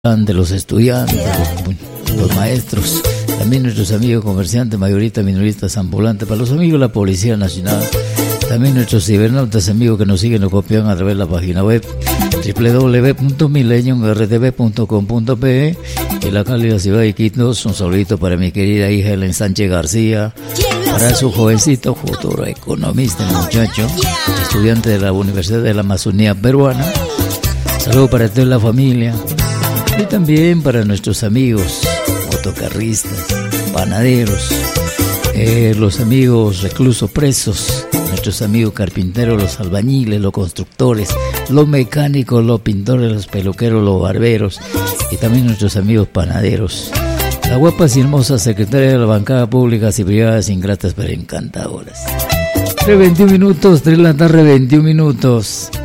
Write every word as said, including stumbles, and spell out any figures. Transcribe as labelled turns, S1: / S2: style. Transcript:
S1: de los estudiantes, los, los maestros, también nuestros amigos comerciantes, mayoristas, minoristas, ambulantes, para los amigos de la Policía Nacional, también nuestros cibernautas amigos que nos siguen o copian a través de la página web doble u doble u doble u punto millennium r t v punto com punto p e y la cálida ciudad de Iquitos. Un saludito para mi querida hija Helen Sánchez García, para su jovencito futuro economista, el muchacho, estudiante de la Universidad de la Amazonía Peruana. Saludo para toda la familia y también para nuestros amigos motocarristas, panaderos, eh, los amigos reclusos presos, nuestros amigos carpinteros, los albañiles, los constructores, los mecánicos, los pintores, los peluqueros, los barberos y también nuestros amigos panaderos. Las guapas y hermosas secretarias de la bancada públicas y privadas, ingratas pero encantadoras. tres veintiún minutos, tres de la tarde, veintiún minutos.